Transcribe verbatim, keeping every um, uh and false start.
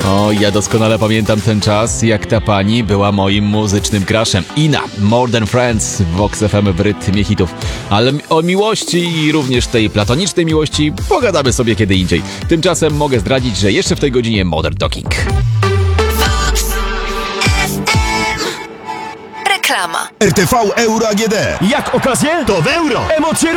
O, ja doskonale pamiętam ten czas, jak ta pani była moim muzycznym crushem. Ina, More Than Friends, Vox F M w rytmie hitów. Ale o miłości i również tej platonicznej miłości pogadamy sobie kiedy indziej. Tymczasem mogę zdradzić, że jeszcze w tej godzinie Modern Talking. Reklama. R T V Euro A G D. Jak okazję? To w euro! Emocje